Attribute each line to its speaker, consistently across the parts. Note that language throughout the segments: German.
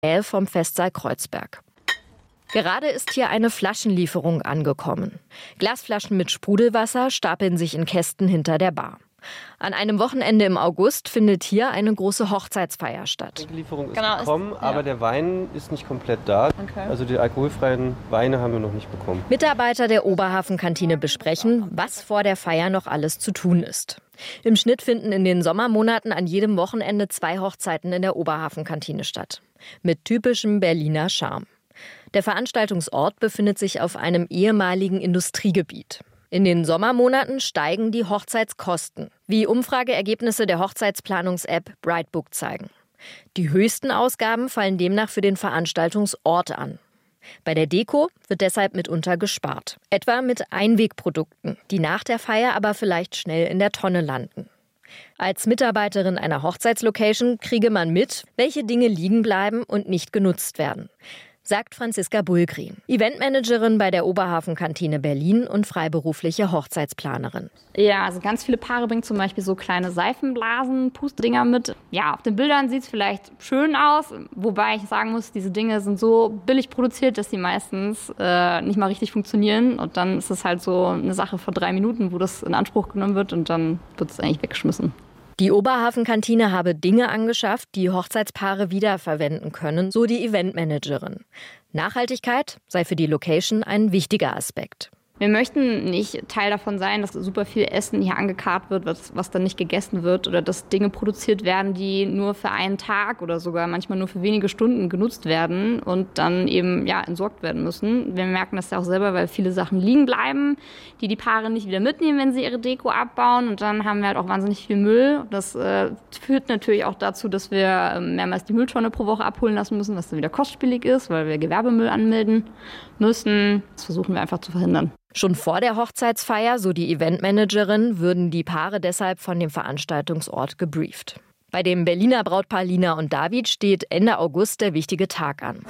Speaker 1: Nähe vom Festsaal Kreuzberg. Gerade ist hier eine Flaschenlieferung angekommen. Glasflaschen mit Sprudelwasser stapeln sich in Kästen hinter der Bar. An einem Wochenende im August findet hier eine große Hochzeitsfeier statt.
Speaker 2: Die Lieferung ist gekommen, aber der Wein ist nicht komplett da. Okay. Also die alkoholfreien Weine haben wir noch nicht bekommen.
Speaker 1: Mitarbeiter der Oberhafenkantine besprechen, was vor der Feier noch alles zu tun ist. Im Schnitt finden in den Sommermonaten an jedem Wochenende 2 Hochzeiten in der Oberhafenkantine statt. Mit typischem Berliner Charme. Der Veranstaltungsort befindet sich auf einem ehemaligen Industriegebiet. In den Sommermonaten steigen die Hochzeitskosten, wie Umfrageergebnisse der Hochzeitsplanungs-App Brightbook zeigen. Die höchsten Ausgaben fallen demnach für den Veranstaltungsort an. Bei der Deko wird deshalb mitunter gespart. Etwa mit Einwegprodukten, die nach der Feier aber vielleicht schnell in der Tonne landen. Als Mitarbeiterin einer Hochzeitslocation kriege man mit, welche Dinge liegen bleiben und nicht genutzt werden, sagt Franziska Bulgri, Eventmanagerin bei der Oberhafenkantine Berlin und freiberufliche Hochzeitsplanerin.
Speaker 3: Ja, also ganz viele Paare bringen zum Beispiel so kleine Seifenblasen, Pustdinger mit. Ja, auf den Bildern sieht es vielleicht schön aus, wobei ich sagen muss, diese Dinge sind so billig produziert, dass die meistens nicht mal richtig funktionieren. Und dann ist es halt so eine Sache vor 3 Minuten, wo das in Anspruch genommen wird und dann wird es eigentlich weggeschmissen.
Speaker 1: Die Oberhafenkantine habe Dinge angeschafft, die Hochzeitspaare wiederverwenden können, so die Eventmanagerin. Nachhaltigkeit sei für die Location ein wichtiger Aspekt.
Speaker 3: Wir möchten nicht Teil davon sein, dass super viel Essen hier angekarrt wird, was dann nicht gegessen wird oder dass Dinge produziert werden, die nur für einen Tag oder sogar manchmal nur für wenige Stunden genutzt werden und dann eben entsorgt werden müssen. Wir merken das ja auch selber, weil viele Sachen liegen bleiben, die Paare nicht wieder mitnehmen, wenn sie ihre Deko abbauen und dann haben wir halt auch wahnsinnig viel Müll. Das führt natürlich auch dazu, dass wir mehrmals die Mülltonne pro Woche abholen lassen müssen, was dann wieder kostspielig ist, weil wir Gewerbemüll anmelden müssen. Das versuchen wir einfach zu verhindern.
Speaker 1: Schon vor der Hochzeitsfeier, so die Eventmanagerin, würden die Paare deshalb von dem Veranstaltungsort gebrieft. Bei dem Berliner Brautpaar Lina und David steht Ende August der wichtige Tag an.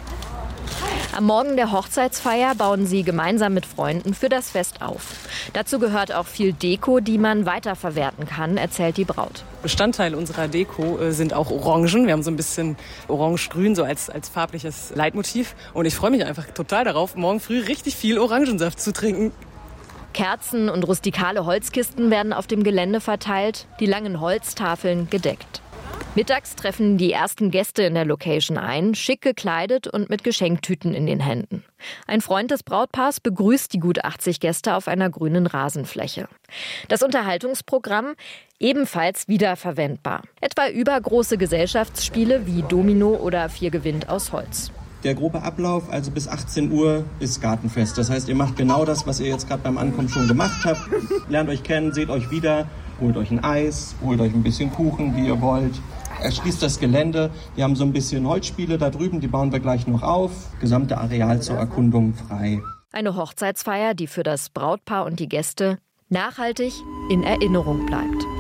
Speaker 1: Am Morgen der Hochzeitsfeier bauen sie gemeinsam mit Freunden für das Fest auf. Dazu gehört auch viel Deko, die man weiterverwerten kann, erzählt die Braut.
Speaker 4: Bestandteil unserer Deko sind auch Orangen. Wir haben so ein bisschen orange-grün so als farbliches Leitmotiv. Und ich freue mich einfach total darauf, morgen früh richtig viel Orangensaft zu trinken.
Speaker 1: Kerzen und rustikale Holzkisten werden auf dem Gelände verteilt, die langen Holztafeln gedeckt. Mittags treffen die ersten Gäste in der Location ein, schick gekleidet und mit Geschenktüten in den Händen. Ein Freund des Brautpaars begrüßt die gut 80 Gäste auf einer grünen Rasenfläche. Das Unterhaltungsprogramm ebenfalls wiederverwendbar. Etwa übergroße Gesellschaftsspiele wie Domino oder 4 gewinnt aus Holz.
Speaker 5: Der grobe Ablauf, also bis 18 Uhr, ist Gartenfest. Das heißt, ihr macht genau das, was ihr jetzt gerade beim Ankommen schon gemacht habt. Lernt euch kennen, seht euch wieder, holt euch ein Eis, holt euch ein bisschen Kuchen, wie ihr wollt. Erschließt das Gelände. Wir haben so ein bisschen Holzspiele da drüben, die bauen wir gleich noch auf. Gesamte Areal zur Erkundung frei.
Speaker 1: Eine Hochzeitsfeier, die für das Brautpaar und die Gäste nachhaltig in Erinnerung bleibt.